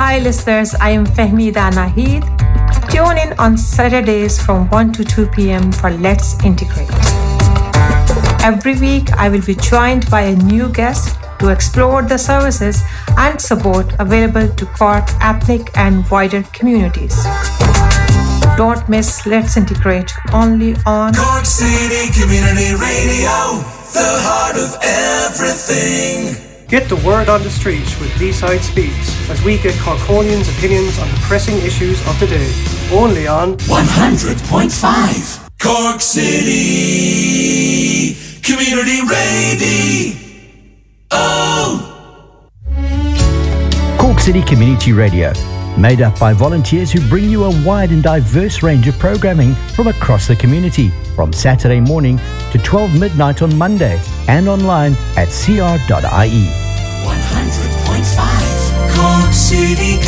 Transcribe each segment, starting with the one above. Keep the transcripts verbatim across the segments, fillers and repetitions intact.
Hi listeners, I am Fahmeeda Naheed. Tune in on Saturdays from one to two p.m. for Let's Integrate. Every week, I will be joined by a new guest to explore the services and support available to Cork ethnic and wider communities. Don't miss Let's Integrate only on Cork City Community Radio, the heart of everything. Get the word on the street with B-Side Speaks as we get Corkonians' opinions on the pressing issues of the day. Only on one hundred point five Cork City Community Radio. Oh! Cork City Community Radio, made up by volunteers who bring you a wide and diverse range of programming from across the community, from Saturday morning to twelve midnight on Monday, and online at c r dot i e. one hundred point five Cork City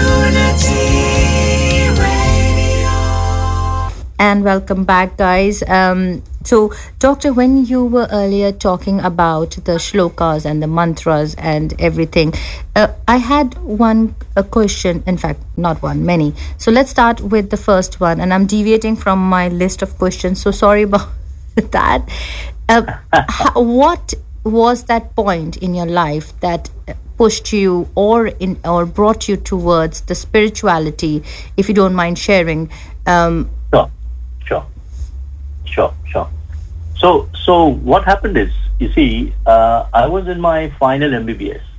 Community Radio. And welcome back, guys. Um, so, Doctor, when you were earlier talking about the shlokas and the mantras and everything, uh, I had one a question, in fact, not one, many. So, let's start with the first one. And I'm deviating from my list of questions, so sorry about that. Uh, how, what was that point in your life that pushed you or in or brought you towards the spirituality, if you don't mind sharing? Um, sure, sure, sure, sure. So, so what happened is, you see, uh, I was in my final M B B S,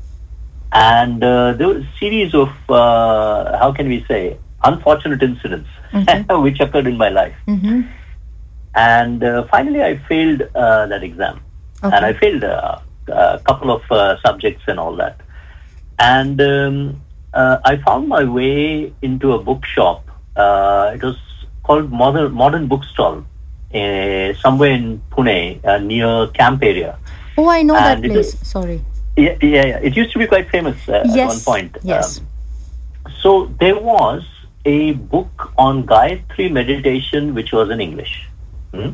and uh, there was a series of, uh, how can we say, unfortunate incidents mm-hmm. which occurred in my life. Mm-hmm. And uh, finally, I failed uh, that exam. Okay. And I failed uh, a couple of uh, subjects and all that. And um, uh, I found my way into a bookshop. Uh, it was called Modern, Modern Bookstall, uh, somewhere in Pune, uh, near Camp area. Oh, I know and that place. Was, Sorry. Yeah, yeah, yeah. It used to be quite famous uh, yes. at one point. Yes. Um, so there was a book on Gayatri meditation, which was in English. Hmm?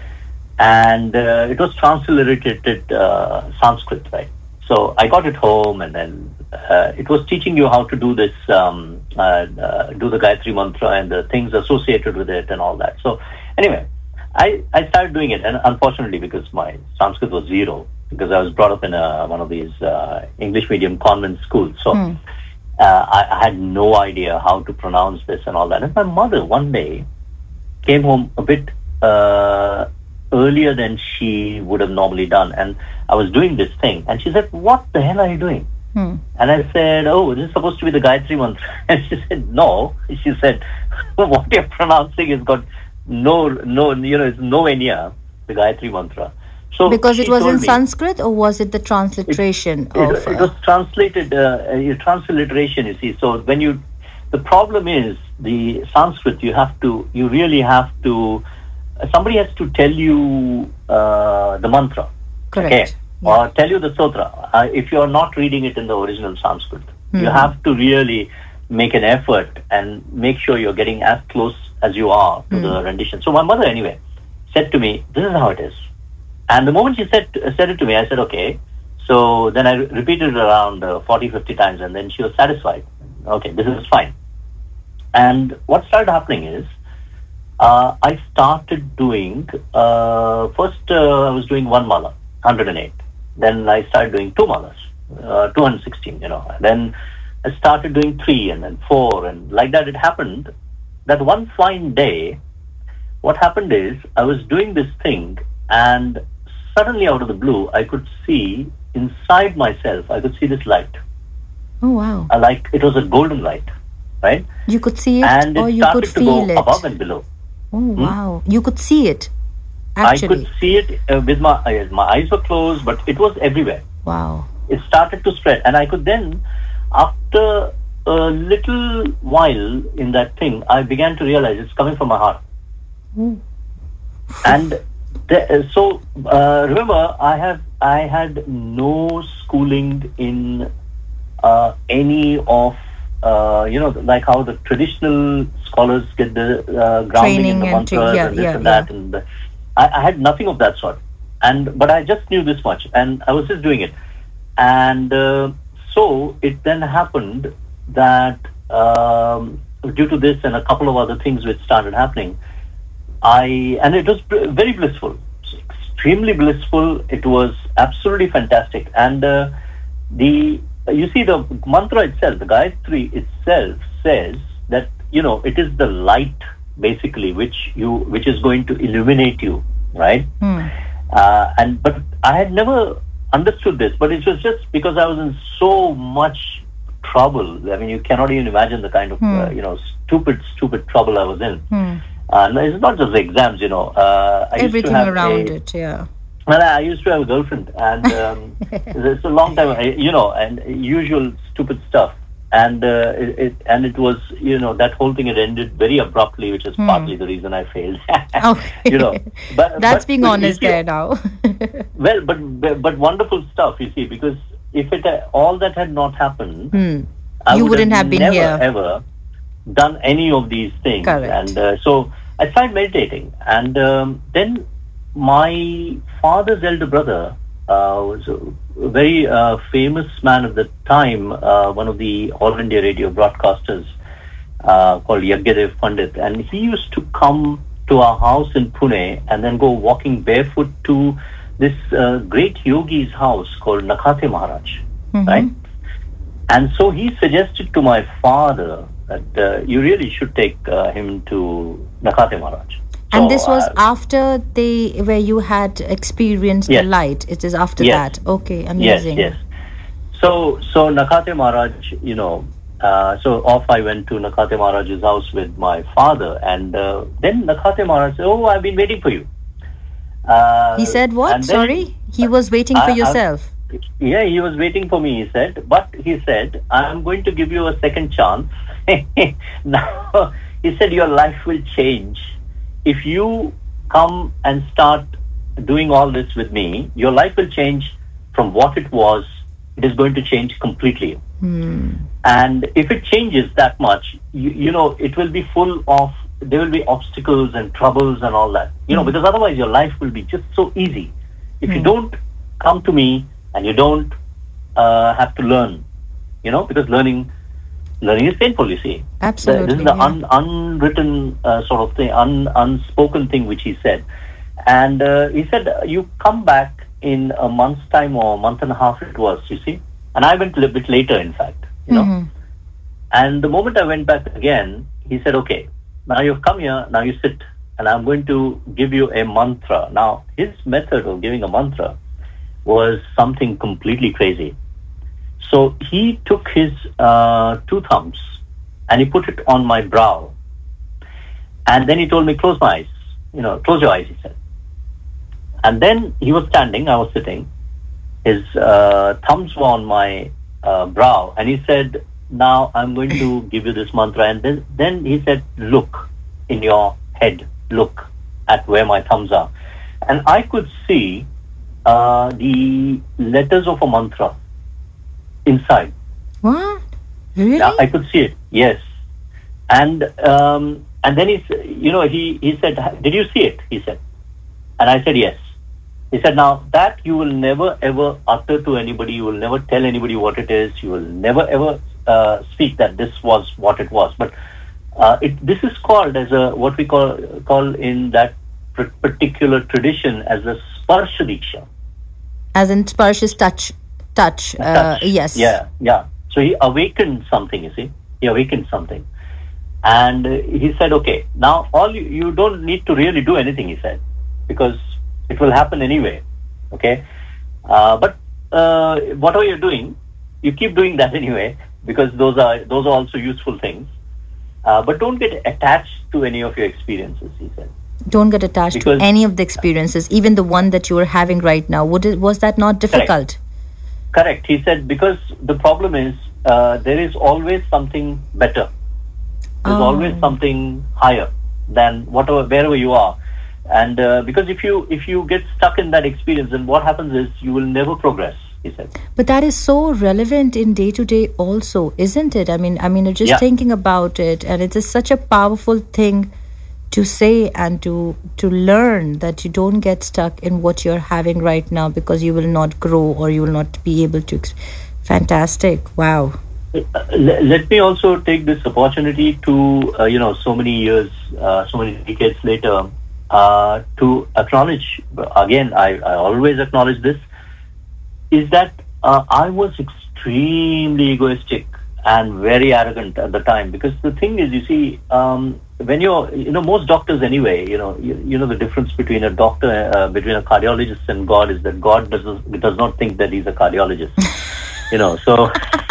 And uh, it was transliterated uh, Sanskrit, right? So I got it home, and then uh, it was teaching you how to do this, um, uh, uh, do the Gayatri mantra and the things associated with it and all that. So anyway, I, I started doing it, and unfortunately, because my Sanskrit was zero, because I was brought up in a, one of these uh, English medium convent schools, so Hmm. uh, I, I had no idea how to pronounce this and all that. And my mother one day came home a bit uh, earlier than she would have normally done, and I was doing this thing, and she said, "What the hell are you doing?" Hmm. And I said, "Oh, this is supposed to be the Gayatri mantra." And she said, "No." She said, "What you're pronouncing has got no, no, you know, it's nowhere near the Gayatri mantra." So because it was in me, Sanskrit, or was it the transliteration it, of? It, it was translated, uh, uh, transliteration. You see, so when you, the problem is the Sanskrit. You have to, you really have to. Somebody has to tell you uh, the mantra, Correct. okay, Yeah. or tell you the sutra. Uh, if you are not reading it in the original Sanskrit, Hmm. you have to really make an effort and make sure you're getting as close as you are to Hmm. the rendition. So my mother, anyway, said to me, "This is how it is." And the moment she said said it to me, I said, "Okay." So then I re- repeated it around uh, forty, fifty times, and then she was satisfied. Okay, this is fine. And what started happening is, uh, I started doing, uh, first uh, I was doing one mala, one hundred eight. Then I started doing two malas, uh, two hundred sixteen, you know. Then I started doing three, and then four, and like that it happened. That one fine day, what happened is, I was doing this thing, and suddenly out of the blue, I could see inside myself, I could see this light. Oh, wow. Uh, like it was a golden light, right? You could see it, And or it you started could to feel go it. above and below. Oh, wow. You could see it, actually. I could see it uh, with my eyes. My eyes were closed, but it was everywhere. Wow. It started to spread. And I could then, after a little while in that thing, I began to realize it's coming from my heart. Ooh. And the, uh, so, uh, remember, I have I had no schooling in uh, any of, uh, you know, like how the traditional scholars get the uh, grounding Training in the and mantras to- yeah, and this yeah, and that. yeah. And the, I, I had nothing of that sort. And but I just knew this much, and I was just doing it. And uh, so it then happened that um, due to this and a couple of other things which started happening, I and it was bl- very blissful, extremely blissful. It was absolutely fantastic, and uh, the you see the mantra itself, the Gayatri itself says that you know it is the light basically which you which is going to illuminate you, right? Hmm. Uh, and but I had never understood this, but it was just because I was in so much trouble. I mean, you cannot even imagine the kind of Hmm. uh, you know stupid, stupid trouble I was in. Hmm. Uh, no, it's not just the exams, you know. Uh, I Everything used to have around a, it, yeah. Well, I used to have a girlfriend, and um, it's a long time, I- you know, and usual stupid stuff. And uh, it, it and it was, you know, that whole thing had ended very abruptly, which is partly the reason I failed. Okay. You know, but That's but- being but you honest see- there now. Well, but but but wonderful stuff, you see, because if it uh, all that had not happened, Hmm. I You would wouldn't have been never, here. ever done any of these things. Correct. And uh, so I started meditating, and um, then my father's elder brother uh, was a very uh, famous man at the time, uh, one of the All India radio broadcasters uh, called Yagyadev Pandit, and he used to come to our house in Pune and then go walking barefoot to this uh, great yogi's house called Nakhate Maharaj, Mhm. right? And so he suggested to my father that uh, you really should take uh, him to Nakhate Maharaj. And So, this was uh, after they, where you had experienced Yes. the light. It is after Yes. that. Okay, yes, amazing. yes. So, so Nakhate Maharaj, you know, uh, so off I went to Nakhate Maharaj's house with my father, and uh, then Nakhate Maharaj said, "Oh, I've been waiting for you." Uh, He said what? and then- Sorry? He was waiting I- for I- yourself. Yeah, he was waiting for me, he said. But he said, I'm going to give you a second chance. Now, he said, your life will change. If you come and start doing all this with me, your life will change from what it was. It is going to change completely. And if it changes that much, you, you know, it will be full of, there will be obstacles and troubles and all that. You know, because otherwise your life will be just so easy. If you don't come to me, and you don't uh, have to learn, you know, because learning learning is painful, you see. The- Absolutely. this is the yeah. un, unwritten uh, sort of thing, un, unspoken thing which he said. And uh, he said, uh, you come back in a month's time or a month and a half it was, you see. And I went a little bit later, in fact, you know. Mhm. And the moment I went back again, he said, okay, now you've come here, now you sit, and I'm going to give you a mantra. Now, his method of giving a mantra was something completely crazy. So he took his uh, two thumbs and he put it on my brow. And then he told me, close my eyes. You know, close your eyes, he said. And then he was standing, I was sitting. His uh, thumbs were on my uh, brow. And he said, now I'm going to give you this mantra. And then, then he said, look in your head. Look at where my thumbs are. And I could see uh, the letters of a mantra inside. What? Really? Yeah, I could see it. Yes, and um, and then he, s- you know, he he said, "Did you see it?" He said, and I said, "Yes." He said, "Now that you will never ever utter to anybody. You will never tell anybody what it is. You will never ever uh, speak that this was what it was. But uh, it this is called as a what we call call in that pr- particular tradition as a sparsha diksha." As in Sparsh's touch. Touch. Uh, Touch. yes. Yeah, yeah. So he awakened something, you see. He awakened something. And uh, he said, okay, now all you, you don't need to really do anything, he said, because it will happen anyway. Okay. Uh, but uh, whatever you're doing, you keep doing that anyway, because those are those are also useful things. Uh, but don't get attached to any of your experiences, he said. Don't get attached Because- to any of the experiences, even the one that you are having right now. Would it, was that not difficult? Correct. He said, because the problem is uh, there is always something better. There's Oh. always something higher than whatever, wherever you are. And uh, because if you if you get stuck in that experience, then what happens is you will never progress, he said. But that is so relevant in day to day also, isn't it? I mean, I mean, just Yeah. thinking about it, and it is such a powerful thing to say and to to learn that you don't get stuck in what you're having right now, because you will not grow or you will not be able to. Ex- Fantastic! Wow. uh, let, let me also take this opportunity to, uh, you know, so many years, uh, so many decades later, uh, to acknowledge, again, I, I always acknowledge this, is that uh, I was extremely egoistic and very arrogant at the time. Because the thing is, you see, um, when you're, you know, most doctors anyway, you know, you, you know, the difference between a doctor, uh, between a cardiologist and God is that God does, does not think that he's a cardiologist. You know, so,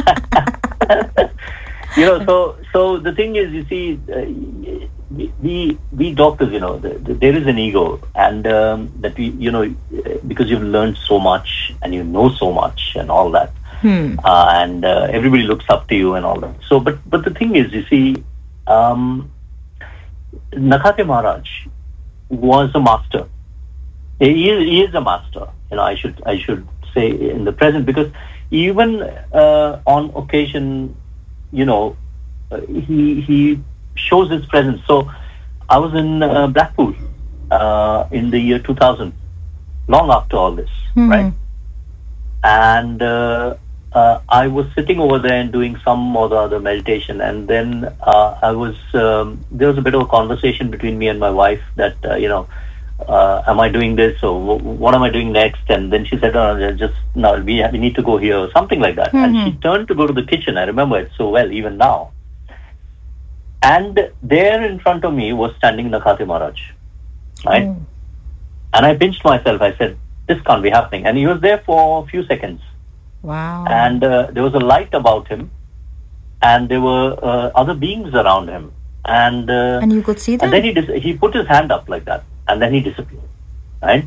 you know, so, so the thing is, you see, uh, we, we doctors, you know, the, the, there is an ego, and um, that we, you know, because you've learned so much and you know so much and all that, hmm. uh, and uh, everybody looks up to you and all that. So, but, but the thing is, you see, um, Nakhate Maharaj was a master. He is, he is a master. You know, I should, I should say in the present, because even uh, on occasion, you know, uh, he he shows his presence. So I was in uh, Blackpool uh, in the year two thousand, long after all this, mm-hmm. right? And uh, uh, I was sitting over there and doing some or the other meditation, and then uh, I was um, there was a bit of a conversation between me and my wife that uh, you know. Uh, am I doing this, or w- what am I doing next? And then she said, oh, just no, we, we need to go here, or something like that. Mm-hmm. And she turned to go to the kitchen. I remember it so well, even now. And there in front of me was standing Nakhate Maharaj, right? Mm. And I pinched myself. I said, this can't be happening. And he was there for a few seconds. Wow. And uh, there was a light about him, and there were uh, other beings around him. And uh, and you could see them? And then he dis- he put his hand up like that. And then he disappeared, right?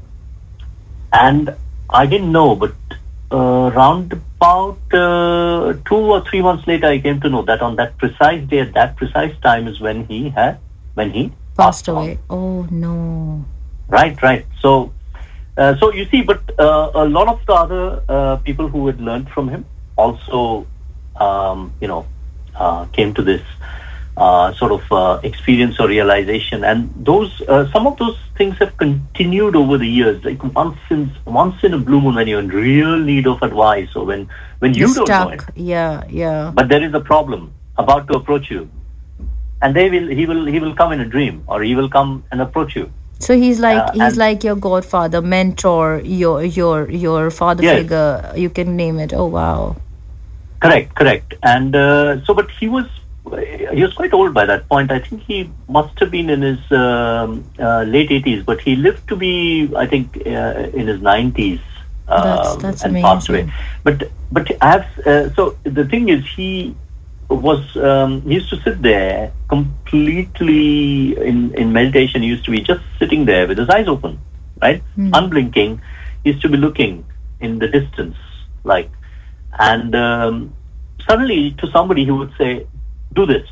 And I didn't know, but uh, round about uh, two or three months later, I came to know that on that precise day, at that precise time, is when he had, when he passed, passed away. On. Oh no! Right, right. So, uh, so you see, but uh, a lot of the other uh, people who had learned from him also, um, you know, uh, came to this. Uh, sort of uh, experience or realization, and those uh, some of those things have continued over the years. Like once in once in a blue moon, when you're in real need of advice, or when when you You're don't know stuck. it, yeah, yeah. but there is a problem about to approach you, and they will he will he will come in a dream, or he will come and approach you. So he's like uh, he's like your godfather, mentor, your your your father yes. figure. You can name it. Oh wow! Correct, correct. And uh, so, but he was. He was quite old by that point. I think he must have been in his um, uh, late eighties, but he lived to be, I think, uh, in his nineties um, that's, that's and amazing. passed away. But but I have uh, so the thing is, he was um, he used to sit there completely in in meditation. He used to be just sitting there with his eyes open, right, mm. unblinking. He used to be looking in the distance, like, and um, suddenly to somebody he would say, do this.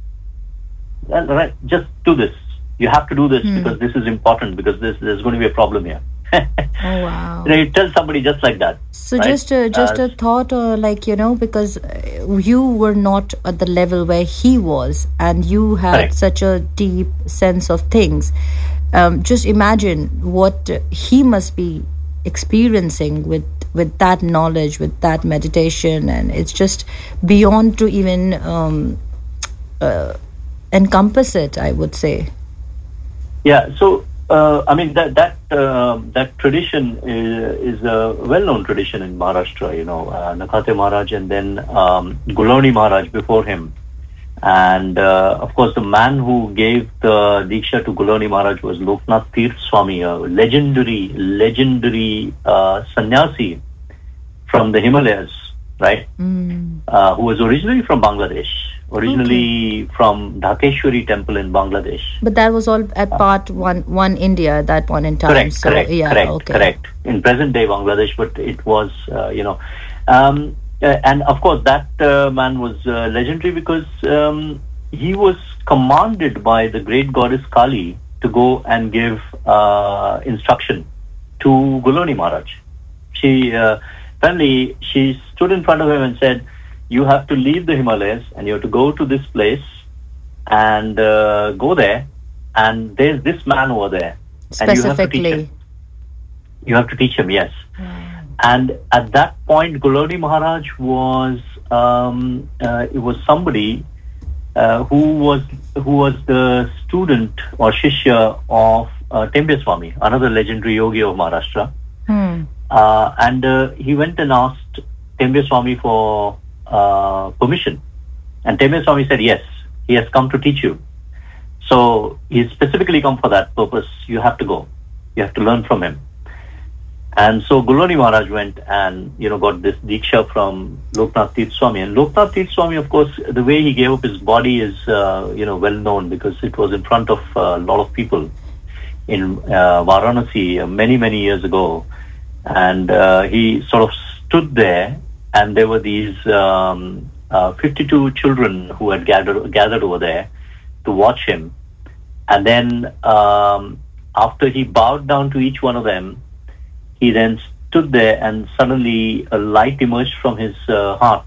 Well, right, just do this. You have to do this hmm. because this is important, because this, there's going to be a problem here. Oh wow! You know, you tell somebody just like that. So right? just uh, just uh, a thought, uh, like you know, because you were not at the level where he was, and you had correct. such a deep sense of things. Um, just imagine what he must be experiencing with with that knowledge, with that meditation, and it's just beyond to even um, uh, encompass it, I would say. Yeah, so uh, I mean that that uh, that tradition is, is a well-known tradition in Maharashtra. You know, uh, Nakhate Maharaj, and then um, Guloni Maharaj before him, and uh, of course the man who gave the Diksha to Guloni Maharaj was Loknath Tirth Swami, a legendary legendary uh, sannyasi from the Himalayas, right? Mm. Uh, who was originally from Bangladesh, originally okay. from Dhakeshwari temple in Bangladesh. But that was all at part one, one India at that point in time. Correct, so, correct, yeah, correct, okay. correct. In present day Bangladesh, but it was, uh, you know, um, uh, and of course that uh, man was uh, legendary because um, he was commanded by the great goddess Kali to go and give uh, instruction to Guloni Maharaj. She... Uh, Apparently, she stood in front of him and said, you have to leave the Himalayas and you have to go to this place and uh, go there, and there's this man over there. Specifically. And you have to teach him. You have to teach him, yes. Mm. And at that point, Goloni Maharaj was um, uh, it was somebody uh, who was who was the student or shishya of uh, Tembe Swami, another legendary yogi of Maharashtra. Hmm. Uh, and uh, he went and asked Tembe Swami for uh, permission. And Tembe Swami said, yes, he has come to teach you. So he's specifically come for that purpose. You have to go. You have to learn from him. And so Goloni Maharaj went and, you know, got this Diksha from Loknath Tirth Swami. And Loknath Tirth Swami, of course, the way he gave up his body is, uh, you know, well known because it was in front of a lot of people in uh, Varanasi uh, many, many years ago. And uh, he sort of stood there, and there were these um, uh, fifty-two children who had gathered gathered over there to watch him. And then um, after he bowed down to each one of them, he then stood there, and suddenly a light emerged from his uh, heart,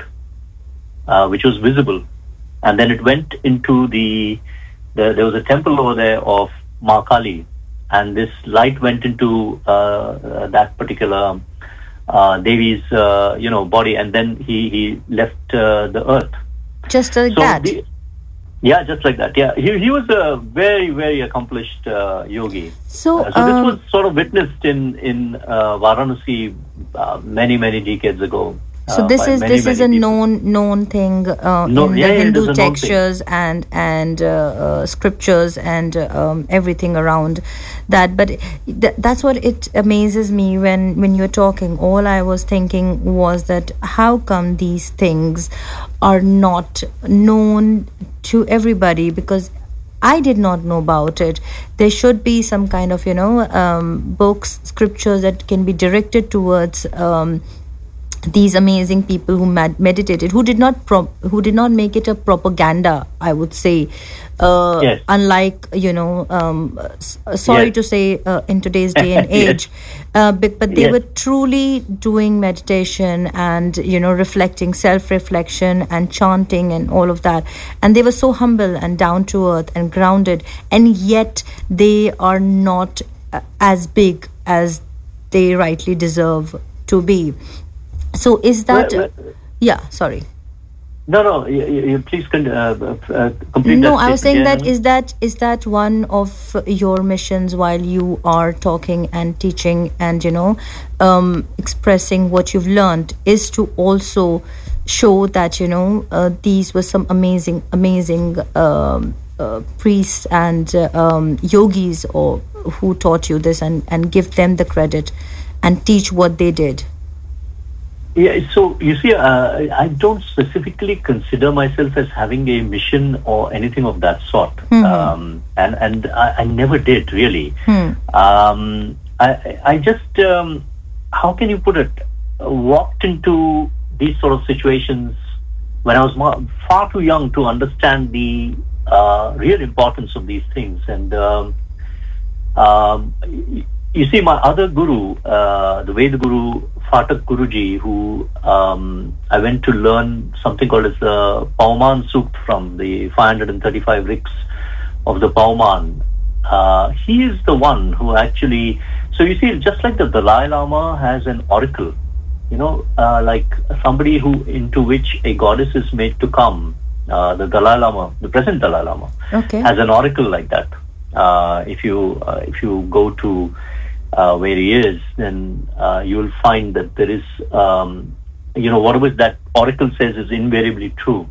uh, which was visible. And then it went into the, the, there was a temple over there of Ma Kali, and this light went into uh, uh, that particular uh, Devi's, uh, you know, body, and then he, he left uh, the earth. Just like So that? the- yeah, just like that. Yeah, he he was a very very accomplished uh, yogi. So, Uh, so um, this was sort of witnessed in in uh, Varanasi uh, many many decades ago. So uh, this by is many, this is a many people. known known thing uh, No, in yeah, the yeah, it Hindu is a known thing. textures and and uh, uh, scriptures and uh, um, everything around that. But th- that's what it amazes me when when you're talking. All I was thinking was that how come these things are not known to everybody, because I did not know about it. There should be some kind of, you know, um, books, scriptures that can be directed towards um, these amazing people who med- meditated, who did not pro- who did not make it a propaganda, I would say. Uh, Yes. Unlike, you know, um, s- sorry Yes. to say, uh, in today's day and Yes. age, uh, but, but they Yes. were truly doing meditation and, you know, reflecting, self-reflection and chanting and all of that. And they were so humble and down to earth and grounded, and yet they are not uh, as big as they rightly deserve to be. So is that... Well, well- yeah, sorry. No, no. You, you, you please con- uh, uh, complete. No, that I was statement, saying yeah, that no? is that is that one of your missions while you are talking and teaching and, you know, um, expressing what you've learned, is to also show that, you know, uh, these were some amazing, amazing um, uh, priests and uh, um, yogis or who taught you this, and, and give them the credit and teach what they did. Yeah, so you see, uh, I don't specifically consider myself as having a mission or anything of that sort, Mhm. um, and and I, I never did really. Hmm. Um, I I just um, how can you put it? uh, Walked into these sort of situations when I was more, far too young to understand the uh, real importance of these things, and um, um, y- you see, my other guru, uh, the Veda Guru, Phatak Guruji, who um, I went to learn something called as the Pauman Sukt from, the five hundred thirty-five riks of the Pauman. Uh, he is the one who actually, so you see, just like the Dalai Lama has an oracle, you know, uh, like somebody who into which a goddess is made to come, uh, the Dalai Lama, the present Dalai Lama, Okay. has an oracle like that. Uh, if you uh, if you go to uh, where he is, then uh, you will find that there is, um, you know, whatever that oracle says is invariably true.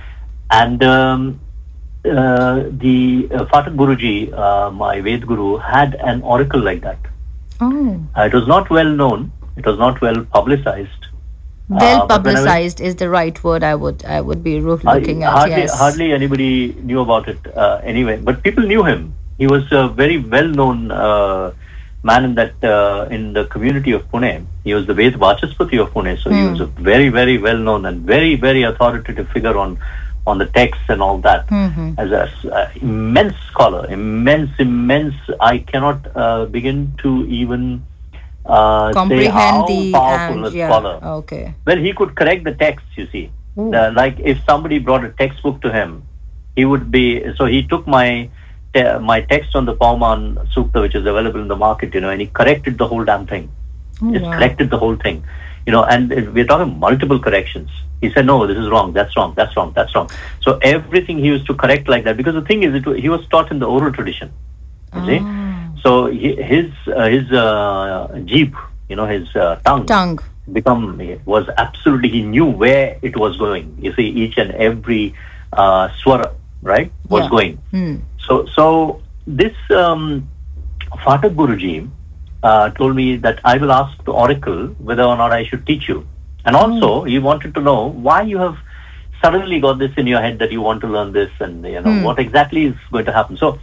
And um, uh, the uh, Phatak Guruji, uh, my Ved Guru, had an oracle like that. Oh. Uh, it was not well known. It was not well publicized. Well Uh, but when I went- publicized is the right word I would I would be ro- I- looking at. hardly, Yes. hardly anybody knew about it uh, anyway, but people knew him. He was a very well-known uh, man in that uh, in the community of Pune. He was the Ved Vachaspati of Pune, so he Hmm. was a very, very well-known and very, very authoritative figure on on the texts and all that. Mhm. As a uh, immense scholar, immense, immense. I cannot uh, begin to even uh, say Comprehend how the powerful and a yeah. scholar. Okay. Well, he could correct the texts, you see. Ooh. Uh, like if somebody brought a textbook to him, he would be, so he took my te- my text on the Pauman Sukta, which is available in the market, you know, and he corrected the whole damn thing. Oh, just wow. corrected the whole thing, you know, and it- we're talking multiple corrections. He said, no, this is wrong, that's wrong, that's wrong, that's wrong. So everything he used to correct like that, because the thing is, it, wa- he was taught in the oral tradition, you see. So he, his uh, his uh, jeep, you know, his uh, tongue, Tongue. become was absolutely, he knew where it was going. You see, each and every uh, swara, right, was Yeah. going. Hmm. So, so this um, Phatak Guruji uh, told me that I will ask the oracle whether or not I should teach you. And also, he wanted to know why you have suddenly got this in your head that you want to learn this, and you know what exactly is going to happen. So,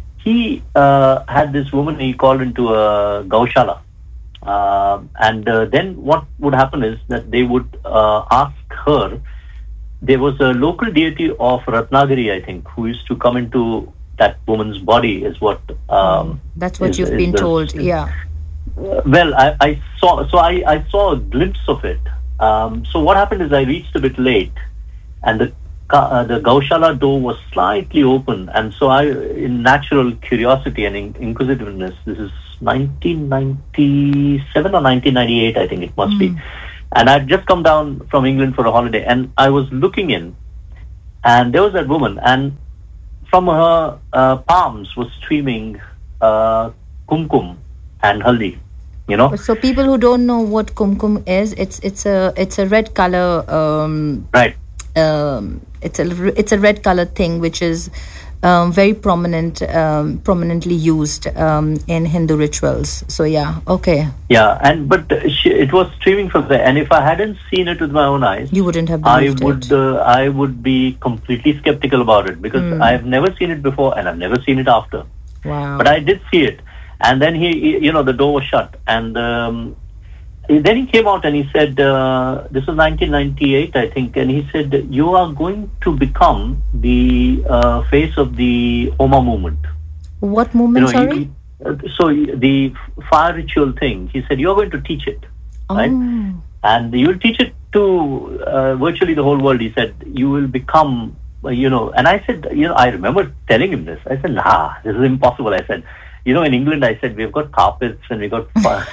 he uh, had this woman he called into a Gaushala. Uh, and uh, then what would happen is that they would uh, ask her, there was a local deity of Ratnagiri, I think, who used to come into that woman's body, is what... Um, That's what is- you've is been the- told. Yeah. Well, I, I saw, so I, I saw a glimpse of it. Um, so what happened is I reached a bit late, and the Ka- uh, the Gaushala door was slightly open, and so I, in natural curiosity and in- inquisitiveness, this is nineteen ninety-seven or nineteen ninety-eight, I think it must be, and I'd just come down from England for a holiday, and I was looking in, and there was that woman, and from her uh, palms was streaming uh, kumkum and haldi, you know. So people who don't know what kumkum is, it's it's a it's a red color. Um, Right. um, it's a it's a red color thing which is um, very prominent, um, prominently used um, in Hindu rituals. So yeah, okay, Yeah, and but uh, she, it was streaming from there, and if I hadn't seen it with my own eyes, you wouldn't have I believed would it. uh, I would be completely skeptical about it, because I've never seen it before and I've never seen it after. Wow. But I did see it, and then he, he- you know, the door was shut, and um, then he came out and he said, uh, this was nineteen ninety-eight, I think, and he said, you are going to become the uh, face of the Homa movement. What You movement? know, sorry. he- uh, so the fire ritual thing, he said, you're going to teach it, right? Oh. And you will teach it to uh, virtually the whole world. He said, you will become, uh, you know, and I said, you know, I remember telling him this. I said, nah, this is impossible. I said, you know, in England, I said, we've got carpets and we've got fire.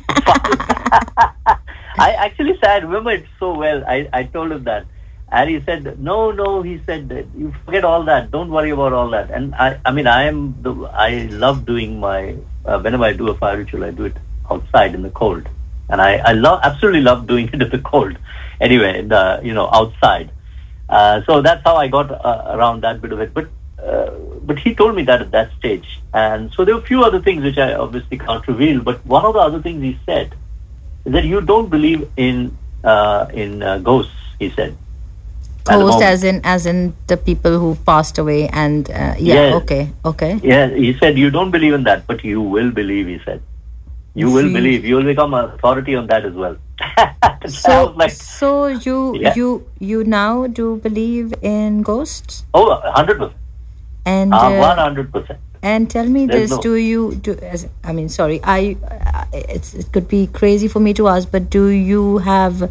I actually said, I remember it so well. I, I told him that. And he said, no, no, he said, you forget all that. Don't worry about all that. And I, I mean, I am the, I love doing my, uh, whenever I do a fire ritual, I do it outside in the cold. And I, I love, absolutely love doing it in the cold. Anyway, in the, you know, outside. Uh, so that's how I got uh, around that bit of it. But, uh, but he told me that at that stage. And so there were a few other things which I obviously can't reveal. But one of the other things he said is that you don't believe in, uh, in uh, ghosts, he said. At the Ghost, moment. as in as in the people who passed away, and uh, yeah, Yes. okay, okay. Yeah, he said, you don't believe in that, but you will believe, he said. You will See. believe. You will become an authority on that as well. I So was like, so you Yeah. you you now do believe in ghosts, oh, one hundred percent. and Uh, uh, one hundred percent. and tell me There's this: no- do you do? As, I mean, sorry, I I- it's it could be crazy for me to ask, but do you have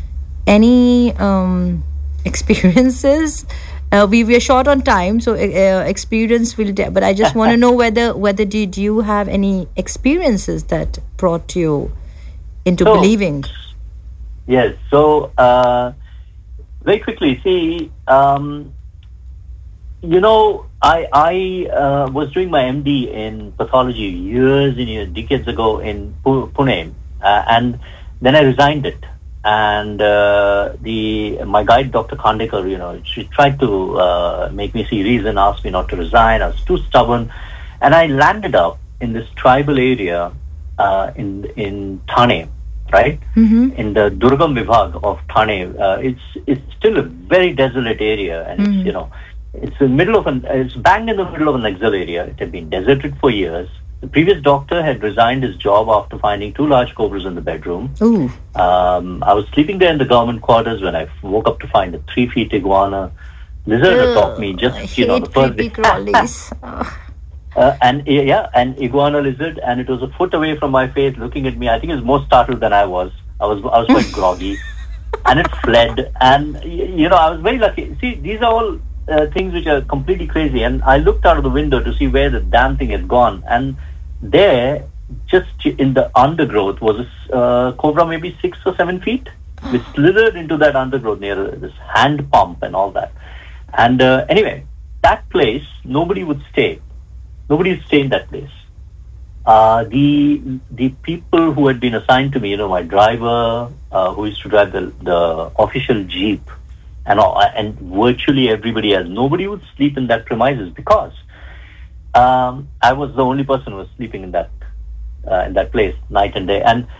any um, experiences? Uh, we were short on time, so uh, experience will. De- but I just want to know whether whether did you have any experiences that brought you into So- believing? Yes. So, uh, very quickly, see, um, you know, I I uh, was doing my M D in pathology years and years, decades ago in Pu- Pune, uh, and then I resigned it. And uh, the my guide, Doctor Khandekar, you know, she tried to uh, make me see reason, asked me not to resign. I was too stubborn, and I landed up in this tribal area uh, in in Thane, right? Mm-hmm. In the Durgam Vibhag of Thane. Uh, it's it's still a very desolate area, and it's you know, it's in the middle of an it's bang in the middle of an exile area. It had been deserted for years. The previous doctor had resigned his job after finding two large cobras in the bedroom. Ooh. Um, I was sleeping there in the government quarters when I woke up to find a three feet iguana lizard atop me. Just I you know, hate the first creepy day. crawlies. Ugh. Uh, and uh, yeah, an iguana lizard, and it was a foot away from my face, looking at me. I think it was more startled than I was. I was I was quite groggy, and it fled. And y- you know, I was very lucky. See, these are all uh, things which are completely crazy. And I looked out of the window to see where the damn thing had gone, and there just in the undergrowth was a uh, cobra, maybe six or seven feet. We slithered into that undergrowth near this hand pump and all that. And uh, anyway, that place, nobody would stay. Nobody would stay in that place. Uh, the the people who had been assigned to me, you know, my driver, uh, who used to drive the, the official jeep, and all, and virtually everybody else, nobody would sleep in that premises because um, I was the only person who was sleeping in that uh, in that place night and day. And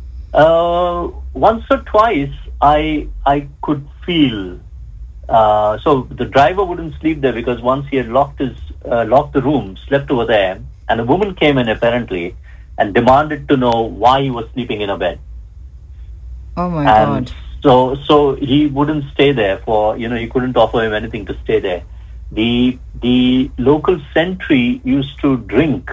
uh, once or twice, I I could feel. Uh, so the driver wouldn't sleep there because once he had locked his uh, locked the room, slept over there. And a woman came in apparently and demanded to know why he was sleeping in a bed. Oh my and God. So, so he wouldn't stay there for, you know, he couldn't offer him anything to stay there. The, the local sentry used to drink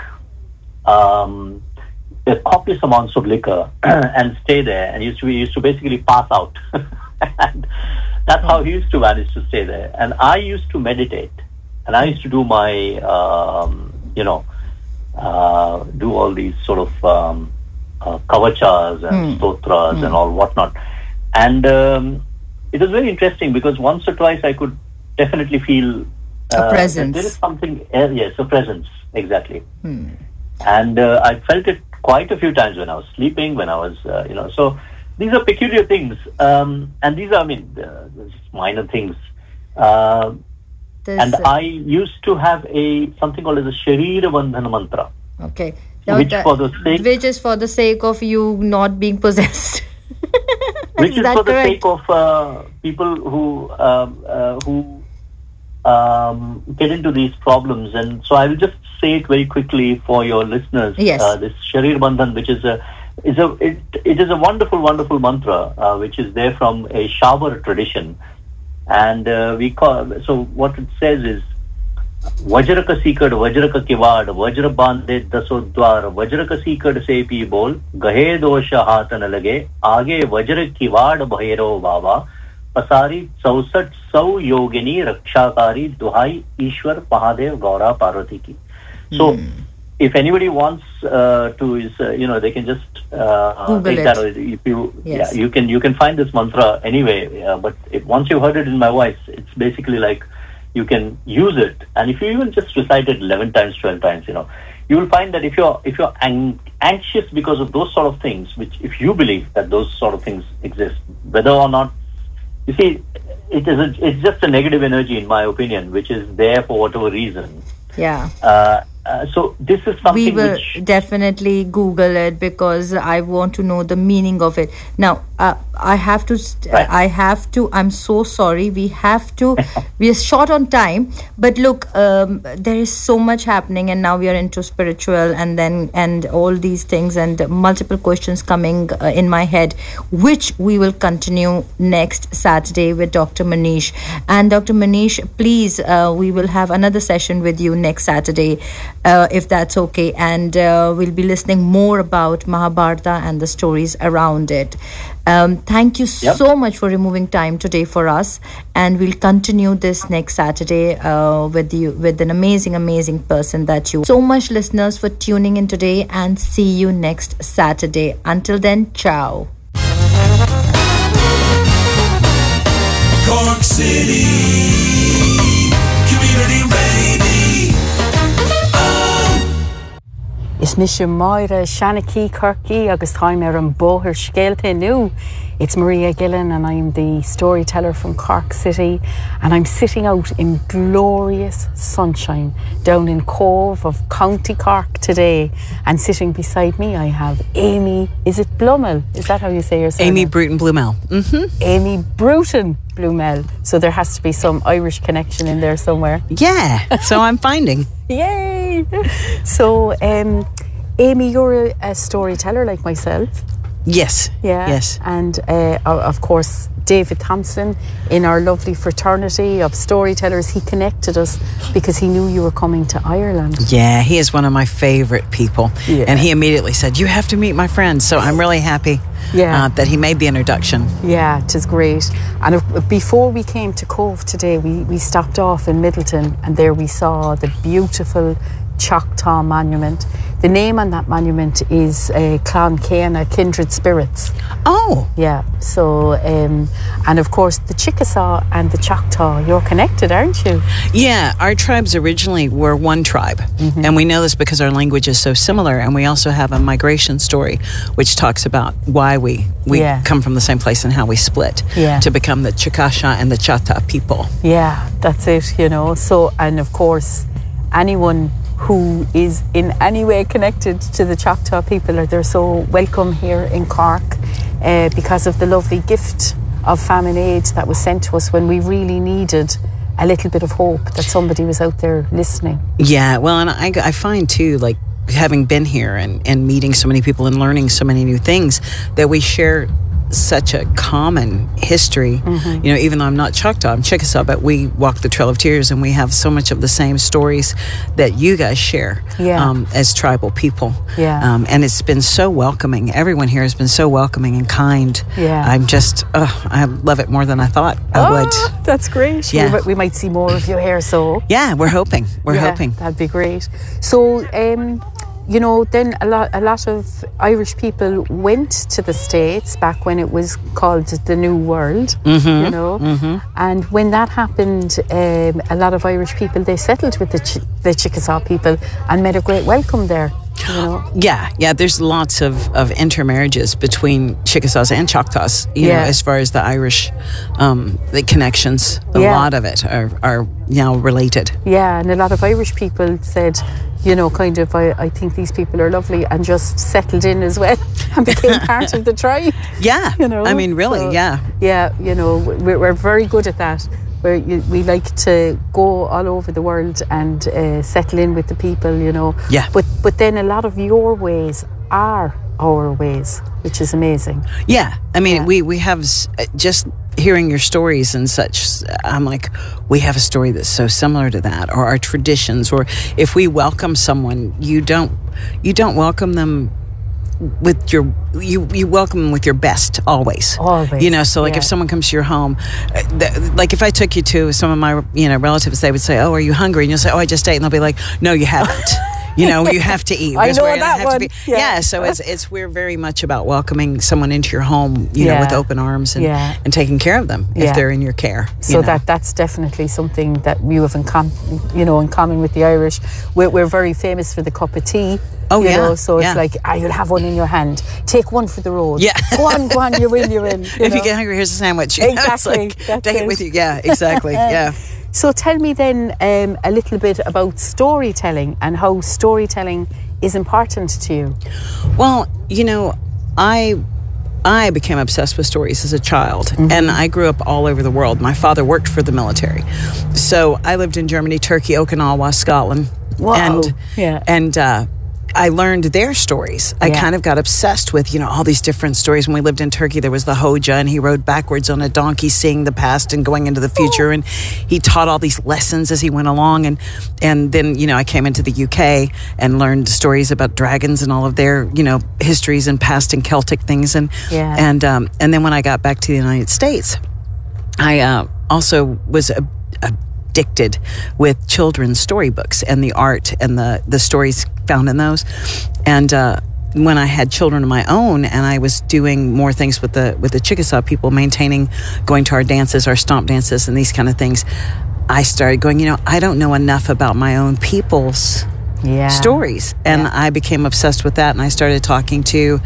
um, a copious amounts of liquor and stay there, and used to, he used to basically pass out. And that's how he used to manage to stay there. And I used to meditate, and I used to do my, um, you know, Uh, do all these sort of um, uh, kavachas and mm. stotras mm. and all whatnot. And um, it was very interesting because once or twice I could definitely feel uh, a presence. There is something, uh, yes, a presence, exactly. Mm. And uh, I felt it quite a few times when I was sleeping, when I was, uh, you know, so these are peculiar things. Um, and these are, I mean, uh, just minor things. Uh, There's and I used to have a something called as a Sharira Bandhana mantra. Okay. Now Which that, for the sake which is for the sake of you not being possessed. which is, is for the correct? sake of uh, people who um, uh, who um, get into these problems. And so I will just say it very quickly for your listeners. Yes. Uh, this Sharir Bandhan, which is a is a it, it is a wonderful, wonderful mantra uh, which is there from a Shabar tradition. And uh, we call, so what it says is Vajra ka sikad, Vajra ka kiwad, Vajra bandhe daso dwar, Vajra ka sikad se pi bol, Gahe dosha hatan lage, Aage Vajra kiwad bhairo baba, Pasari chausat sau yogini rakshakari duhai Ishwar Mahadev Gaura Parvati ki. So mm. if anybody wants uh, to, is uh, you know, they can just uh, Google take it. that. If you, Yes. yeah, you can you can find this mantra anyway. Uh, but if, once you've heard it in my voice, it's basically like you can use it. And if you even just recite it eleven times, twelve times, you know, you will find that if you're if you're ang- anxious because of those sort of things, which if you believe that those sort of things exist, whether or not, you see, it is a, it's just a negative energy, in my opinion, which is there for whatever reason. Yeah. Uh, Uh, so this is something we will which definitely Google it because I want to know the meaning of it. Now, uh, I have to. St- Right. I have to. I'm so sorry. We have to. We are short on time. But look, um, there is so much happening, and now we are into spiritual, and then and all these things, and multiple questions coming uh, in my head, which we will continue next Saturday with Doctor Manish. And Doctor Manish, please, uh, we will have another session with you next Saturday. Uh, if that's okay, and uh, we'll be listening more about Mahabharata and the stories around it. Um, thank you Yep. so much for removing time today for us, and we'll continue this next Saturday uh, with you with an amazing, amazing person that you. So much, listeners, for tuning in today, and see you next Saturday. Until then, ciao. Cork City Community Radio. Is mis sin Moira Shanachie Kirky agus time ar an bóthir scéalta nu. It's Maria Gillen and I'm the storyteller from Cork City, and I'm sitting out in glorious sunshine down in Cove of County Cork today, and sitting beside me I have Amy, is it Blumel? Is that how you say your surname? Amy Bruton Blumel. Mm-hmm. Amy Bruton Blumel. So there has to be some Irish connection in there somewhere. Yeah, so I'm finding. Yay! So, um, Amy, you're a, a storyteller like myself. Yes. Yeah. Yes. And uh, of course, David Thompson, in our lovely fraternity of storytellers, he connected us because he knew you were coming to Ireland. Yeah, he is one of my favourite people. Yeah. And he immediately said, you have to meet my friends. So I'm really happy Yeah. uh, that he made the introduction. Yeah, it is great. And if, before we came to Cove today, we, we stopped off in Middleton, and there we saw the beautiful Choctaw Monument. the name on that monument is uh, Clan Céanna, Kindred Spirits. Oh. Yeah, so, um, and of course the Chickasaw and the Choctaw, you're connected, aren't you? Yeah, our tribes originally were one tribe. Mm-hmm. And we know this because our language is so similar. And we also have a migration story which talks about why we, we Yeah. come from the same place and how we split Yeah. to become the Chickasaw and the Choctaw people. Yeah, that's it, you know. So, and of course, anyone who is in any way connected to the Choctaw people, are they're so welcome here in Cork uh, because of the lovely gift of famine aid that was sent to us when we really needed a little bit of hope that somebody was out there listening. Yeah, well, and I, I find too, like, having been here and, and meeting so many people and learning so many new things, that we share such a common history. Mm-hmm. You know, even though I'm not Choctaw, I'm Chickasaw, but we walk the Trail of Tears and we have so much of the same stories that you guys share Yeah. um, as tribal people. Yeah. Um, and it's been so welcoming. Everyone here has been so welcoming and kind. Yeah. I'm just, oh, I love it more than I thought I oh, would. That's great. Yeah. We, we might see more of you here, so. Yeah, we're hoping. We're Yeah, hoping. That'd be great. So, um, you know, then a lot, a lot of Irish people went to the States back when it was called the New World, Mm-hmm, you know. Mm-hmm. And when that happened, um, a lot of Irish people, they settled with the, Ch- the Chickasaw people and made a great welcome there, you know. Yeah, yeah. There's lots of, of intermarriages between Chickasaws and Choctaws. You Yeah. know, as far as the Irish, um, the connections, a Yeah. lot of it are are now related. Yeah, and a lot of Irish people said, you know, kind of, I, I think these people are lovely, and just settled in as well and became part of the tribe. Yeah, You know, I mean, really, so- yeah. Yeah, you know, we're, we're very good at that. Where you, we like to go all over the world and uh, settle in with the people, you know. Yeah. But but then a lot of your ways are our ways, which is amazing. Yeah, I mean, Yeah. we we have s- uh, just hearing your stories and such. I'm like, we have a story that's so similar to that, or our traditions, or if we welcome someone, you don't you don't welcome them with your you you welcome them with your best always. Always, You know, so like yeah. if someone comes to your home, uh, th- like if I took you to some of my you know relatives, they would say, "Oh, are you hungry?" And you'll say, "Oh, I just ate," and they'll be like, "No, you haven't." You know, you have to eat. I because know we're gonna that have to one. be- Yeah. yeah. So it's it's we're very much about welcoming someone into your home, you know, Yeah. with open arms and Yeah. and taking care of them if Yeah. they're in your care. you So know. that that's definitely something that you have in com- you know, in common with the Irish. We're, we're very famous for the cup of tea. Oh, you yeah, know, so it's yeah. like, ah, you'll have one in your hand. Take one for the road. Yeah. Go on, go on, you're in, you're in. You if know? you get hungry, here's a sandwich. You know, it's Exactly, like, that's take it. it. with you. Yeah, exactly. Yeah. So tell me then um, a little bit about storytelling and how storytelling is important to you. Well, you know, I I became obsessed with stories as a child, Mm-hmm. and I grew up all over the world. My father worked for the military, so I lived in Germany, Turkey, Okinawa, Scotland, Whoa. and Yeah. and uh, I learned their stories. I Yeah. kind of got obsessed with, you know, all these different stories. When we lived in Turkey, there was the Hoja, and he rode backwards on a donkey, seeing the past and going into the future. And he taught all these lessons as he went along. And and then, you know, I came into the U K and learned stories about dragons and all of their, you know, histories and past and Celtic things. And Yeah. and um, and then when I got back to the United States, I uh, also was a, addicted with children's storybooks and the art and the, the stories found in those. And uh, when I had children of my own, and I was doing more things with the with the Chickasaw people, maintaining, going to our dances, our stomp dances, and these kind of things, I started going, you know, I don't know enough about my own people's Yeah. stories. And Yeah. I became obsessed with that, and I started talking to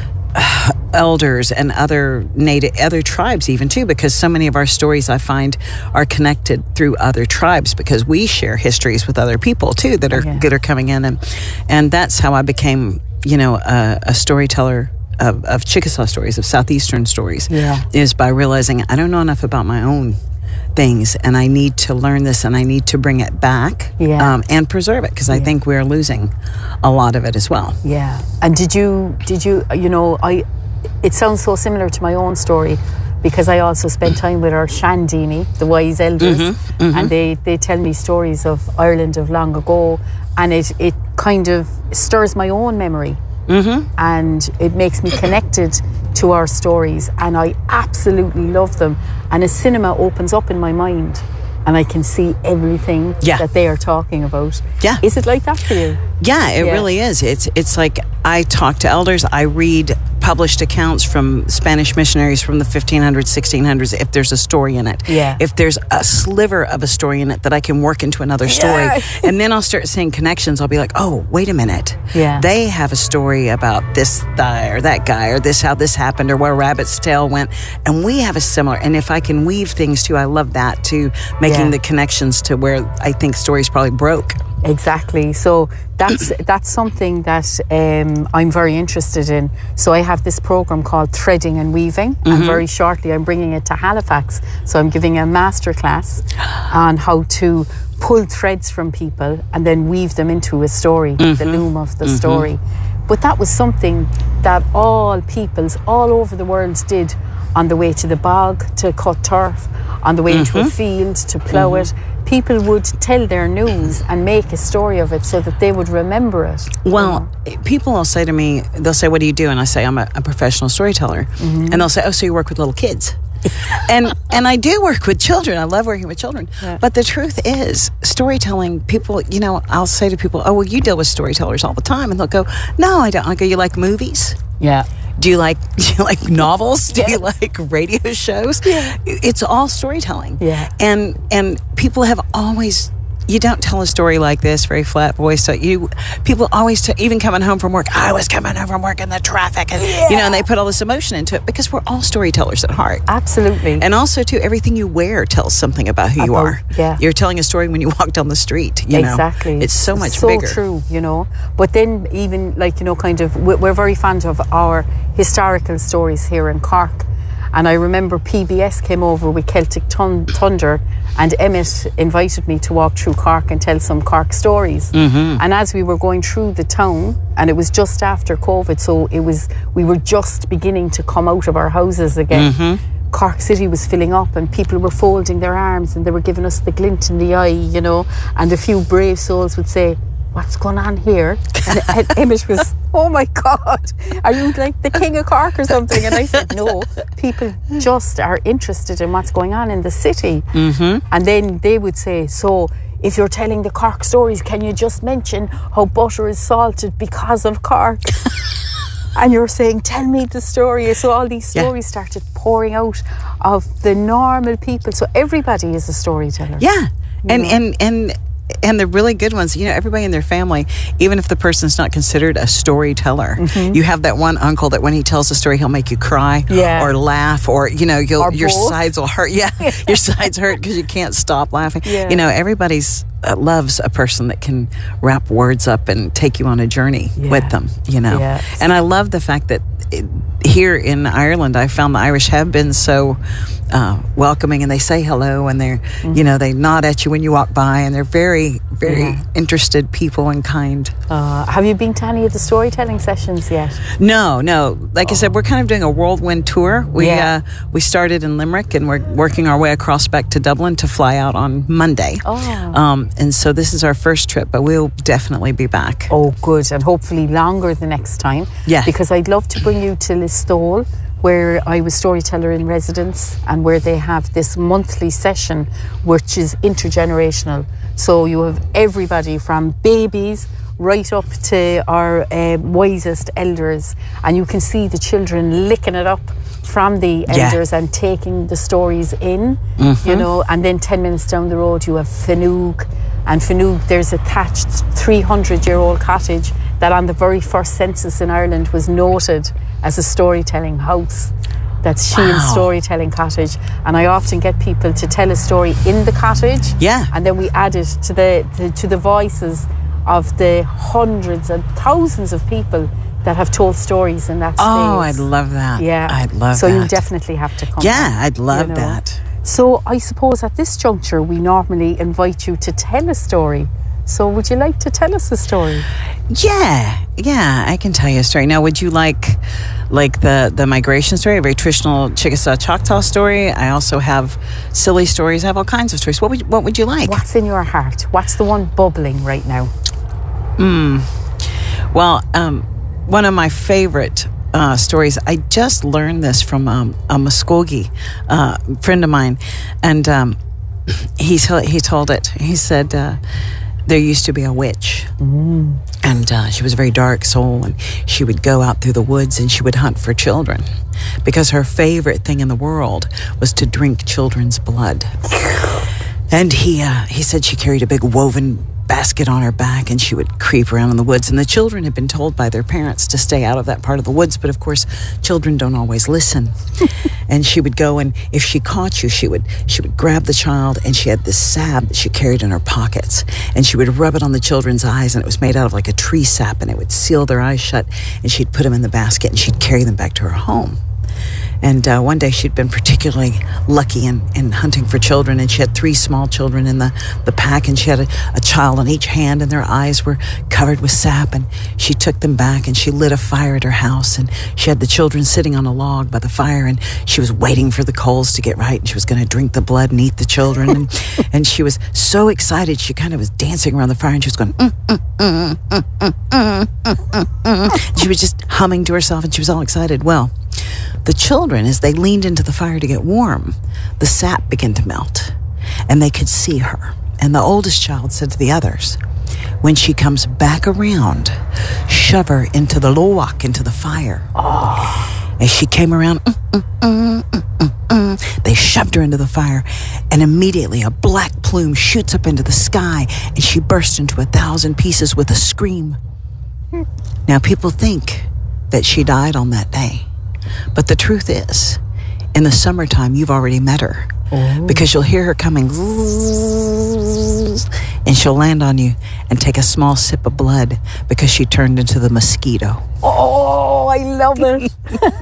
uh, elders and other native other tribes even too, because so many of our stories I find are connected through other tribes, because we share histories with other people too that are Yeah. that are coming in, and and that's how I became, you know, a, a storyteller of, of Chickasaw stories, of Southeastern stories. Yeah. Is by realizing I don't know enough about my own things, and I need to learn this, and I need to bring it back, Yeah. um, and preserve it, because I think we're losing a lot of it as well. Yeah. And did you, did you, you know, I, it sounds so similar to my own story, because I also spent time with our Shandini, the wise elders, Mm-hmm, and they, they tell me stories of Ireland of long ago, and it, it kind of stirs my own memory. Mm-hmm. And it makes me connected to our stories, and I absolutely love them. And a cinema opens up in my mind, and I can see everything Yeah. that they are talking about. Yeah. Is it like that for you? Yeah, it Yeah. really is. It's it's like I talk to elders. I read published accounts from Spanish missionaries from the fifteen hundreds, sixteen hundreds, if there's a story in it. Yeah. If there's a sliver of a story in it that I can work into another story. Yeah. And then I'll start seeing connections. I'll be like, oh, wait a minute. Yeah. They have a story about this guy or that guy or this, how this happened or where Rabbit's Tail went. And we have a similar, and if I can weave things too, I love that too, making Yeah. the connections to where I think stories probably broke. Exactly. So that's that's something that um, I'm very interested in. So I have this program called Threading and Weaving, and very shortly I'm bringing it to Halifax. So I'm giving a masterclass on how to pull threads from people and then weave them into a story, the loom of the story. But that was something that all peoples all over the world did on the way to the bog to cut turf, on the way into a field to plough it. People would tell their news and make a story of it so that they would remember it. Well, people will say to me, they'll say, what do you do? And I say, I'm a, a professional storyteller. And they'll say, oh, so you work with little kids. and and I do work with children. I love working with children. Yeah. But the truth is, storytelling, people, you know, I'll say to people, oh, well, you deal with storytellers all the time. And they'll go, no, I don't. I go, you like movies? Yeah. Do you like do you like novels? Do you like radio shows? Yeah. It's all storytelling. Yeah. And and people have always, you don't tell a story like this, very flat voice. So you, people always, t- even coming home from work, I was coming home from work in the traffic, and you know, and they put all this emotion into it because we're all storytellers at heart. Absolutely. And also, too, everything you wear tells something about who you About- are. yeah. You're telling a story when you walk down the street. You know? Exactly. It's so much so bigger. true, you know. But then even like, you know, kind of, we- we're very fond of our historical stories here in Cork. And I remember P B S came over with Celtic Thun- Thunder, and Emmett invited me to walk through Cork and tell some Cork stories. Mm-hmm. And as we were going through the town, and it was just after COVID, so it was, we were just beginning to come out of our houses again. Mm-hmm. Cork City was filling up and people were folding their arms and they were giving us the glint in the eye, you know, and a few brave souls would say, what's going on here? And, and Emmett was, oh my God, are you like the King of Cork or something? And I said, no, people just are interested in what's going on in the city. Mm-hmm. And then they would say, so if you're telling the Cork stories, can you just mention how butter is salted because of Cork? And you're saying, tell me the story. So all these stories yeah. started pouring out of the normal people. So everybody is a storyteller. Yeah. And, know? and, and, and the really good ones, you know, everybody in their family, even if the person's not considered a storyteller, mm-hmm. you have that one uncle that when he tells a story, he'll make you cry yeah. or laugh, or, you know, you'll, or your both. sides will hurt. Yeah, your sides hurt because you can't stop laughing. Yeah. You know, everybody's uh, loves a person that can wrap words up and take you on a journey yeah. with them, you know. Yes. And I love the fact that it, here in Ireland, I found the Irish have been so uh, welcoming, and they say hello, and they're, mm-hmm. you know, they nod at you when you walk by, and they're very, very yeah. interested people and kind. Uh, have you been to any of the storytelling sessions yet? No, no. Like oh. I said, we're kind of doing a whirlwind tour. We yeah. uh, we started in Limerick, and we're working our way across back to Dublin to fly out on Monday. Oh. Um, and so this is our first trip, but we'll definitely be back. Oh, good. And hopefully longer the next time. Yeah. Because I'd love to bring you to Listowel, where I was storyteller in residence, and where they have this monthly session which is intergenerational. So you have everybody from babies right up to our uh, wisest elders, and you can see the children licking it up from the elders yeah. and taking the stories in, mm-hmm. you know. And then ten minutes down the road you have Finoog, and Finoog, there's a thatched three hundred year old cottage that on the very first census in Ireland was noted as a storytelling house. That's Sheehan's wow. Storytelling Cottage. And I often get people to tell a story in the cottage. Yeah. And then we add it to the, the to the voices of the hundreds and thousands of people that have told stories in that space. Oh, I'd love that. Yeah. I'd love so that. So you definitely have to come. Yeah, I'd love you know. that. So I suppose at this juncture we normally invite you to tell a story. So would you like to tell us a story? Yeah, yeah, I can tell you a story. Now, would you like like the, the migration story, a very traditional Chickasaw Choctaw story? I also have silly stories. I have all kinds of stories. What would, what would you like? What's in your heart? What's the one bubbling right now? Mm. Well, um, one of my favorite uh, stories, I just learned this from um, a Muskogee uh, friend of mine, and um, he, he told it. He said, uh, there used to be a witch, mm. and uh, she was a very dark soul, and she would go out through the woods and she would hunt for children because her favorite thing in the world was to drink children's blood. And he uh, he said she carried a big woven basket on her back, and she would creep around in the woods, and the children had been told by their parents to stay out of that part of the woods, but of course children don't always listen. And she would go, and if she caught you, she would she would grab the child, and she had this salve that she carried in her pockets, and she would rub it on the children's eyes, and it was made out of like a tree sap, and it would seal their eyes shut, and she'd put them in the basket, and she'd carry them back to her home. And uh, one day she'd been particularly lucky in, in hunting for children, and she had three small children in the, the pack, and she had a, a child on each hand, and their eyes were covered with sap, and she took them back, and she lit a fire at her house, and she had the children sitting on a log by the fire, and she was waiting for the coals to get right, and she was going to drink the blood and eat the children, and, and she was so excited, she kind of was dancing around the fire, and she was going, mm, mm, mm, mm, mm, mm, mm, mm. She was just humming to herself, and she was all excited. Well, the children, as they leaned into the fire to get warm, the sap began to melt, and they could see her. And the oldest child said to the others, when she comes back around, shove her into the lowak, into the fire. Oh. As she came around, mm, mm, mm, mm, mm, mm, they shoved her into the fire, and immediately a black plume shoots up into the sky, and she burst into a thousand pieces with a scream. Now, people think that she died on that day. But the truth is, in the summertime, you've already met her. Oh. Because you'll hear her coming, and she'll land on you and take a small sip of blood because she turned into the mosquito. Oh, I love it.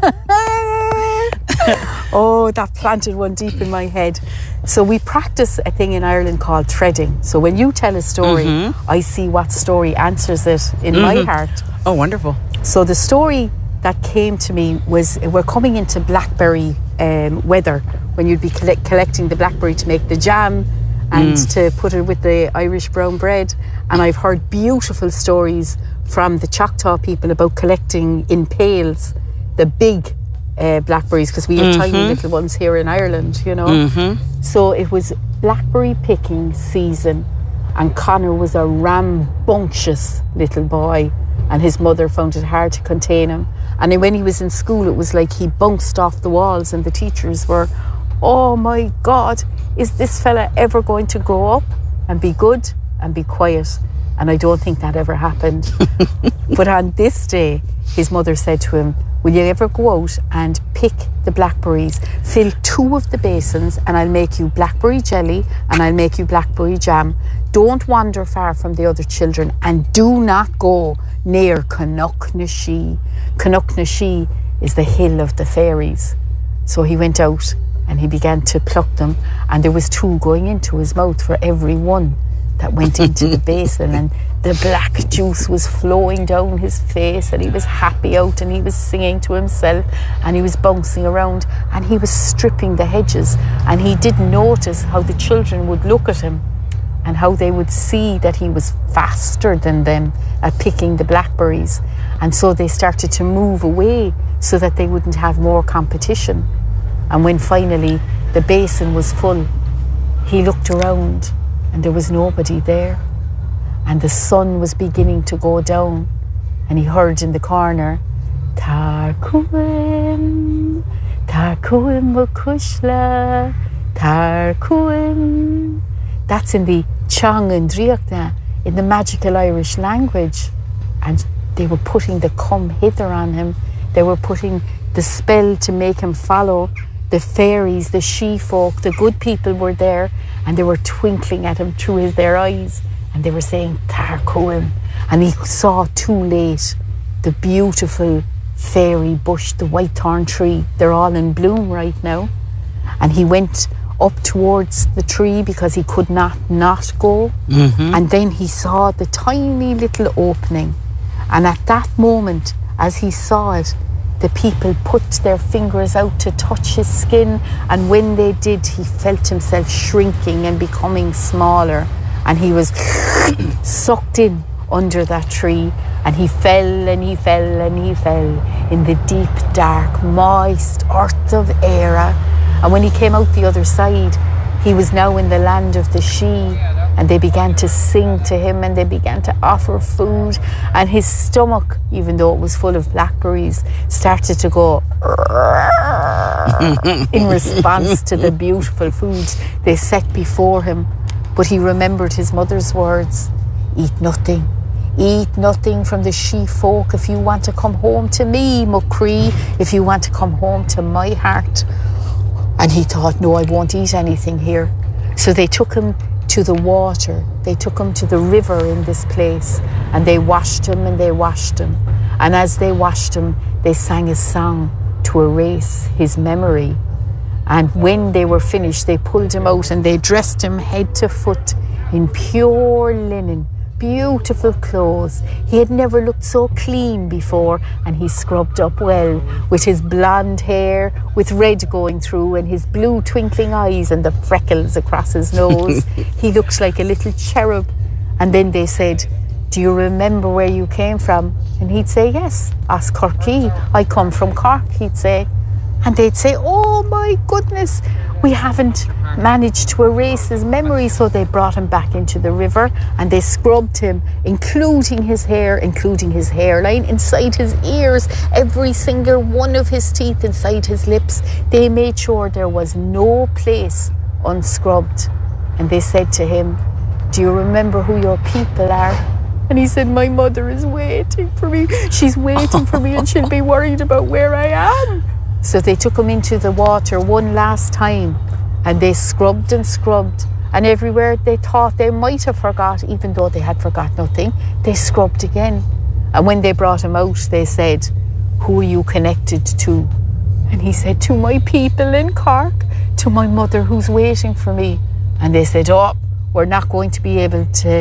Oh, that planted one deep in my head. So we practice a thing in Ireland called threading. So when you tell a story, mm-hmm. I see what story answers it in mm-hmm. my heart. Oh, wonderful. So the story that came to me was, we're coming into blackberry um, weather, when you'd be collect- collecting the blackberry to make the jam and mm. to put it with the Irish brown bread. And I've heard beautiful stories from the Choctaw people about collecting in pails the big uh, blackberries, because we have mm-hmm. tiny little ones here in Ireland, you know. Mm-hmm. So it was blackberry picking season, and Connor was a rambunctious little boy, and his mother found it hard to contain him. And then when he was in school, it was like he bounced off the walls, and the teachers were, oh my God, is this fella ever going to grow up and be good and be quiet? And I don't think that ever happened. But on this day, his mother said to him, will you ever go out and pick the blackberries, fill two of the basins, and I'll make you blackberry jelly and I'll make you blackberry jam. Don't wander far from the other children, and do not go near Connaughnashi. Connaughnashi is the hill of the fairies. So he went out and he began to pluck them, and there was two going into his mouth for every one that went into the basin, and the black juice was flowing down his face, and he was happy out, and he was singing to himself, and he was bouncing around, and he was stripping the hedges, and he didn't notice how the children would look at him and how they would see that he was faster than them at picking the blackberries. And so they started to move away so that they wouldn't have more competition. And when finally the basin was full, he looked around and there was nobody there. And the sun was beginning to go down, and he heard in the corner, Tar Cuim, Tar Cuim Mukushla, Tar Cuim. That's in the Chong and Driachta, in the magical Irish language. And they were putting the come hither on him. They were putting the spell to make him follow. The fairies, the she-folk, the good people were there, and they were twinkling at him through his, their eyes, and they were saying, Tar Cuim. And he saw too late the beautiful fairy bush, the white thorn tree. They're all in bloom right now. And he went up towards the tree because he could not not go. Mm-hmm. And then he saw the tiny little opening. And at that moment, as he saw it, the people put their fingers out to touch his skin, and when they did, he felt himself shrinking and becoming smaller, and he was sucked in under that tree, and he fell and he fell and he fell in the deep, dark, moist earth of Éire. And when he came out the other side, He was now in the land of the Sidhe, and they began to sing to him and they began to offer food, and his stomach, even though it was full of blackberries, started to go in response to the beautiful food they set before him. But he remembered his mother's words, eat nothing. Eat nothing from the Sidhe folk if you want to come home to me, Muckree, if you want to come home to my heart. And he thought, no, I won't eat anything here. So they took him to the water. They took him to the river in this place, and they washed him and they washed him. And as they washed him, they sang a song to erase his memory. And when they were finished, they pulled him out and they dressed him head to foot in pure linen, beautiful clothes. He had never looked so clean before, and he scrubbed up well with his blonde hair with red going through and his blue twinkling eyes and the freckles across his nose. He looked like a little cherub. And then they said, do you remember where you came from? And he'd say, yes, as Corky, I come from Cork, he'd say. And they'd say, oh my goodness, we haven't managed to erase his memory. So they brought him back into the river and they scrubbed him, including his hair, including his hairline, inside his ears, every single one of his teeth, inside his lips. They made sure there was no place unscrubbed. And they said to him, do you remember who your people are? And he said, my mother is waiting for me. She's waiting for me and she'll be worried about where I am. So they took him into the water one last time, and they scrubbed and scrubbed, and everywhere they thought they might have forgot, even though they had forgot nothing, they scrubbed again. And when they brought him out, they said, who are you connected to? And he said, to my people in Cork, to my mother who's waiting for me. And they said, oh, we're not going to be able to,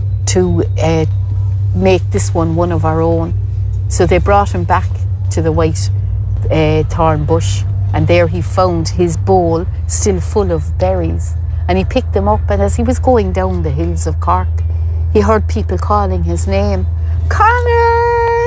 to uh, make this one one of our own. So they brought him back to the white Uh, thorn bush, and there he found his bowl still full of berries, and he picked them up, and as he was going down the hills of Cork, he heard people calling his name. Connor!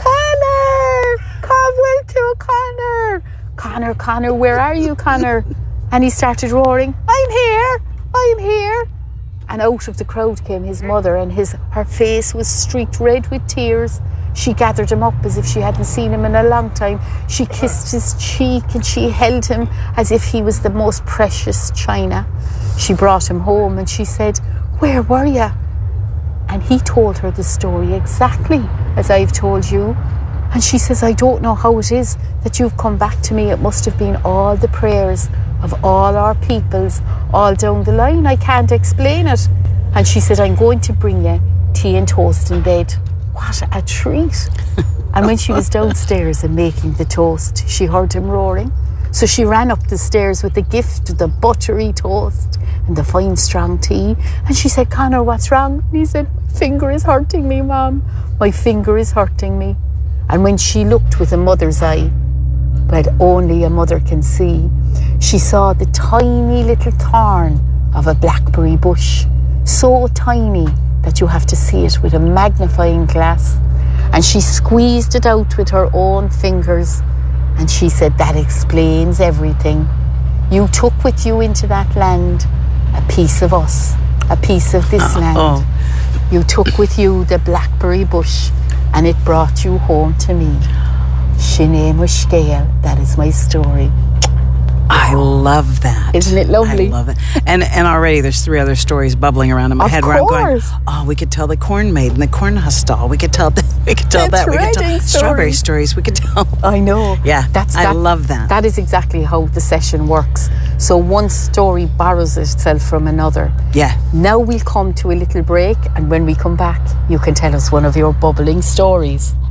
Connor! Come well to Connor! Connor, Connor, where are you, Connor? And he started roaring, I'm here! I'm here! And out of the crowd came his mother, and his her face was streaked red with tears. She gathered him up as if she hadn't seen him in a long time. She kissed his cheek and she held him as if he was the most precious china. She brought him home and she said, where were you? And he told her the story exactly as I've told you. And she says, I don't know how it is that you've come back to me. It must have been all the prayers of all our peoples all down the line. I can't explain it. And she said, I'm going to bring you tea and toast in bed. What a treat. And when she was downstairs and making the toast, she heard him roaring. So she ran up the stairs with the gift of the buttery toast and the fine strong tea. And she said, Connor, what's wrong? And he said, my finger is hurting me, Mom. My finger is hurting me. And when she looked with a mother's eye, but only a mother can see, she saw the tiny little thorn of a blackberry bush, so tiny that you have to see it with a magnifying glass. And she squeezed it out with her own fingers, and she said, that explains everything. You took with you into that land a piece of us, a piece of this uh, land. Oh. You took with you the blackberry bush, and it brought you home to me. Sinead Mushkale, that is my story. I love that. Isn't it lovely? I love it. And and already there's three other stories bubbling around in my of head course. where I'm going, oh, we could tell the corn maid and the corn husk stall. We could tell that. We could tell That's that. We could tell stories. strawberry stories. We could tell. I know. Yeah, that's. I that, love that. That is exactly how the session works. So one story borrows itself from another. Yeah. Now we'll come to a little break, and when we come back, you can tell us one of your bubbling stories.